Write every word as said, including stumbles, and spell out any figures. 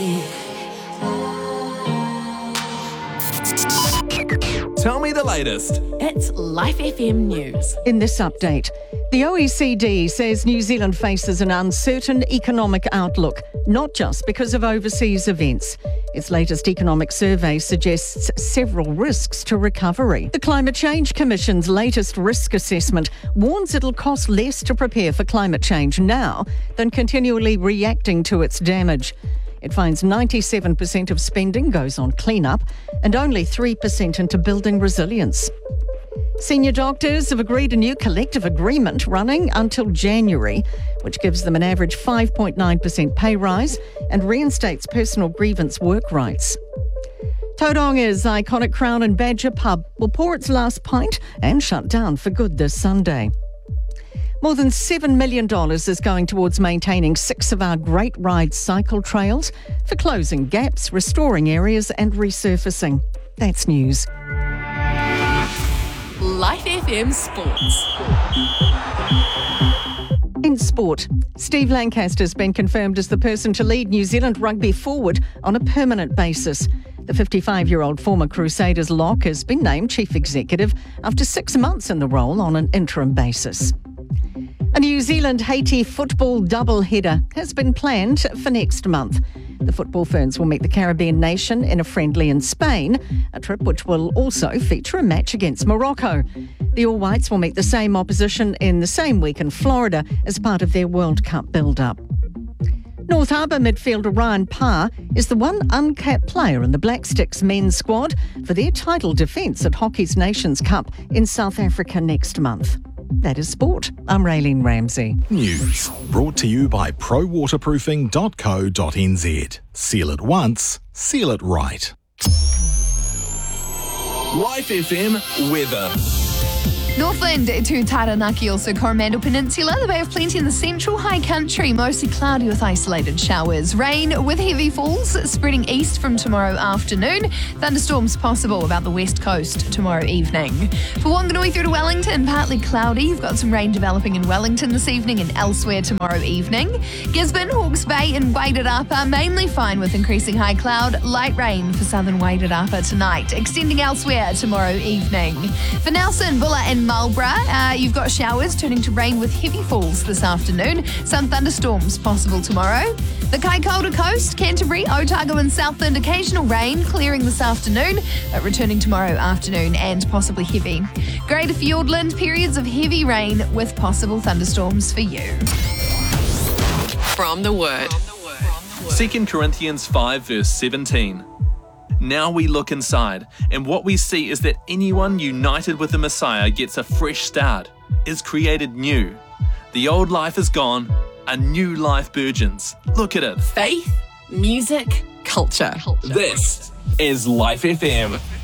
Tell me the latest. It's Life F M News. In this update, the O E C D says New Zealand faces an uncertain economic outlook, not just because of overseas events. Its latest economic survey suggests several risks to recovery. The Climate Change Commission's latest risk assessment warns it'll cost less to prepare for climate change now than continually reacting to its damage. It finds ninety-seven percent of spending goes on clean-up and only three percent into building resilience. Senior doctors have agreed a new collective agreement running until January, which gives them an average five point nine percent pay rise and reinstates personal grievance work rights. Tauronga's iconic Crown and Badger pub will pour its last pint and shut down for good this Sunday. More than seven million dollars is going towards maintaining six of our Great Ride cycle trails for closing gaps, restoring areas and resurfacing. That's news. Life F M Sports. In sport, Steve Lancaster's been confirmed as the person to lead New Zealand rugby forward on a permanent basis. The fifty-five-year-old former Crusaders lock has been named chief executive after six months in the role on an interim basis. A New Zealand-Haiti football double-header has been planned for next month. The football ferns will meet the Caribbean nation in a friendly in Spain, a trip which will also feature a match against Morocco. The All Whites will meet the same opposition in the same week in Florida as part of their World Cup build-up. North Harbour midfielder Ryan Parr is the one uncapped player in the Black Sticks men's squad for their title defence at Hockey's Nations Cup in South Africa next month. That is sport. I'm Raylene Ramsey. News brought to you by pro waterproofing dot co dot n z. Seal it once, seal it right. Life F M weather. Northland to Taranaki, also Coromandel Peninsula, the Bay of Plenty in the central high country, mostly cloudy with isolated showers. Rain with heavy falls spreading east from tomorrow afternoon. Thunderstorms possible about the west coast tomorrow evening. For Wanganui through to Wellington, partly cloudy. You've got some rain developing in Wellington this evening and elsewhere tomorrow evening. Gisborne, Hawke's Bay and Wairarapa mainly fine with increasing high cloud. Light rain for southern Wairarapa tonight, extending elsewhere tomorrow evening. For Nelson, Bulla and Marlborough, uh, you've got showers turning to rain with heavy falls this afternoon. Some thunderstorms possible tomorrow. The Kaikoura Coast, Canterbury, Otago and Southland, occasional rain clearing this afternoon, but returning tomorrow afternoon and possibly heavy. Greater Fiordland, periods of heavy rain with possible thunderstorms for you. From the Word. Second Corinthians five verse seventeen. Now we look inside, and what we see is that anyone united with the Messiah gets a fresh start, is created new. The old life is gone, a new life burgeons. Look at it. Faith, music, culture. This is Life F M.